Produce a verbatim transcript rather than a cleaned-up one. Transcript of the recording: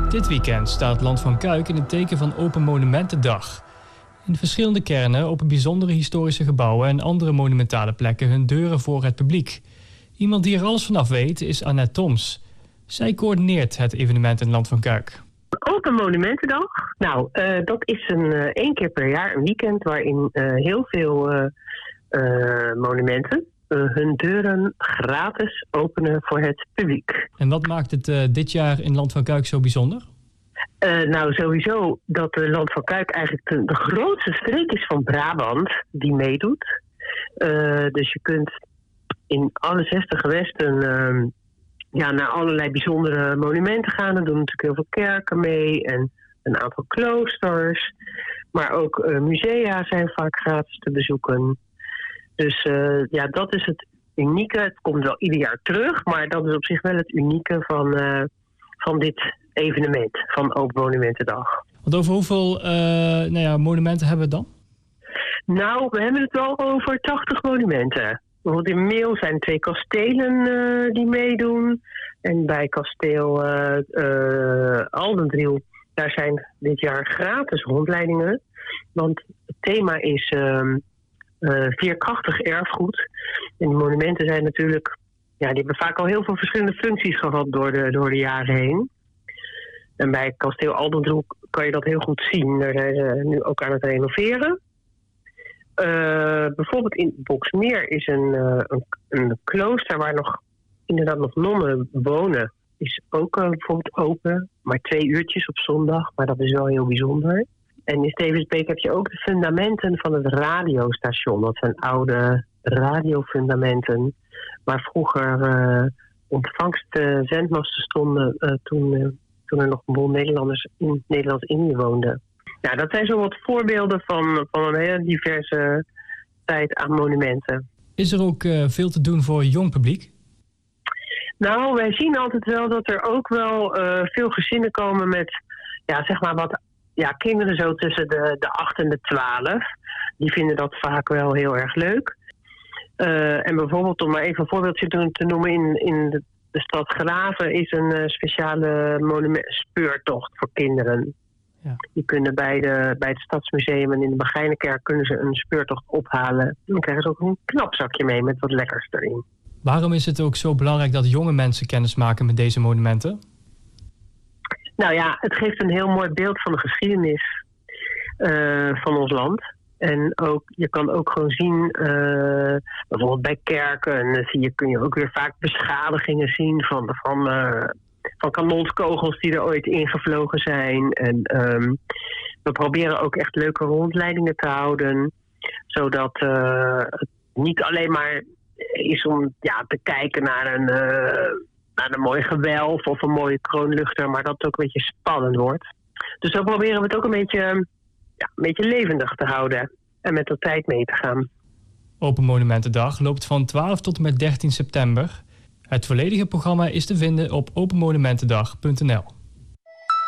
Dit weekend staat Land van Cuijk in het teken van Open Monumentendag. In verschillende kernen open bijzondere historische gebouwen en andere monumentale plekken hun deuren voor het publiek. Iemand die er alles vanaf weet is Annette Toms. Zij coördineert het evenement in Land van Cuijk. Open Monumentendag? Nou, uh, dat is een uh, één keer per jaar een weekend waarin uh, heel veel uh, uh, monumenten uh, hun deuren gratis openen voor het publiek. En wat maakt het uh, dit jaar in Land van Cuijk zo bijzonder? Uh, nou, sowieso dat de Land van Cuijk eigenlijk de, de grootste streek is van Brabant die meedoet. Uh, dus je kunt in alle zestig gewesten uh, ja, naar allerlei bijzondere monumenten gaan. Er doen natuurlijk heel veel kerken mee en een aantal kloosters. Maar ook uh, musea zijn vaak gratis te bezoeken. Dus uh, ja, dat is het unieke. Het komt wel ieder jaar terug, maar dat is op zich wel het unieke van, uh, van dit evenement, van Open Monumentendag. Want over hoeveel uh, nou ja, monumenten hebben we het dan? Nou, we hebben het wel over tachtig monumenten. Bijvoorbeeld in Meel zijn twee kastelen uh, die meedoen. En bij kasteel uh, uh, Aldendriel, daar zijn dit jaar gratis rondleidingen. Want het thema is uh, uh, veerkrachtig erfgoed. En die monumenten zijn natuurlijk, ja, die hebben vaak al heel veel verschillende functies gehad door de, door de jaren heen. En bij kasteel Aldendriel kan je dat heel goed zien. Daar zijn ze nu ook aan het renoveren. Uh, bijvoorbeeld in Boxmeer is een, uh, een, een klooster waar nog inderdaad nog nonnen wonen. Is ook uh, bijvoorbeeld open, maar twee uurtjes op zondag. Maar dat is wel heel bijzonder. En in Stevensbeek heb je ook de fundamenten van het radiostation. Dat zijn oude radiofundamenten waar vroeger uh, ontvangstzendmasten stonden uh, toen, uh, toen er nog een boel Nederlanders in Nederlands-Indië woonden. Nou, dat zijn zo wat voorbeelden van, van een hele diverse tijd aan monumenten. Is er ook uh, veel te doen voor jong publiek? Nou, wij zien altijd wel dat er ook wel uh, veel gezinnen komen met, ja, zeg maar wat ja, kinderen zo tussen de, de acht en de twaalf. Die vinden dat vaak wel heel erg leuk. Uh, en bijvoorbeeld, om maar even een voorbeeldje te noemen, in, in de, de stad Graven is een uh, speciale monument, speurtocht voor kinderen. Ja. Die kunnen bij, de, bij het Stadsmuseum en in de Begijnenkerk kunnen ze een speurtocht ophalen. Dan krijgen ze ook een knapzakje mee met wat lekkers erin. Waarom is het ook zo belangrijk dat jonge mensen kennis maken met deze monumenten? Nou ja, het geeft een heel mooi beeld van de geschiedenis uh, van ons land. En ook, je kan ook gewoon zien, uh, bijvoorbeeld bij kerken, zie je, kun je ook weer vaak beschadigingen zien van, van, uh, van kanonskogels die er ooit ingevlogen zijn. En um, we proberen ook echt leuke rondleidingen te houden, zodat uh, het niet alleen maar is om ja, te kijken naar een, uh, naar een mooi gewelf of een mooie kroonluchter, maar dat het ook een beetje spannend wordt. Dus zo proberen we het ook een beetje, ja, een beetje levendig te houden en met de tijd mee te gaan. Open Monumentendag loopt van twaalf tot en met dertien september. Het volledige programma is te vinden op open monumentendag punt n l.